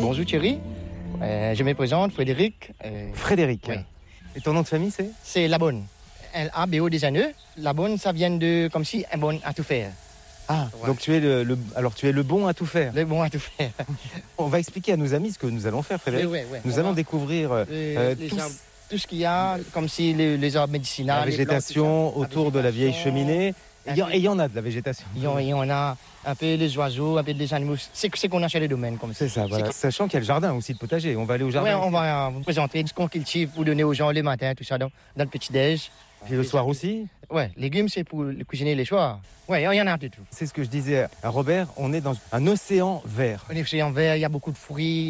Bonjour Thierry, je me présente, Frédéric. Frédéric. Oui. Et ton nom de famille, c'est? C'est Labonne. L-A-B-O des anneaux. Labonne, ça vient de comme si un bon à tout faire. Ah, Ouais. donc tu es le bon à tout faire. Le bon à tout faire. On va expliquer à nos amis ce que nous allons faire, Frédéric. Oui. Nous allons découvrir Tout ce qu'il y a, comme si les arbres médicinaux. la végétation autour de la vieille cheminée. Et il y en a de la végétation. Il y en a un peu les oiseaux, un peu les animaux. C'est qu'on a chez les domaines comme ça. C'est ça, voilà. Sachant qu'il y a le jardin aussi, le potager. On va aller au jardin. Oui, on va vous présenter ce qu'on cultive pour donner aux gens le matin, tout ça, dans le petit-déj. Et le soir aussi. Oui, légumes, c'est pour cuisiner les soirs. Oui, il y en a de tout. C'est ce que je disais à Robert, on est dans un océan vert. On est en vert, il y a beaucoup de fruits.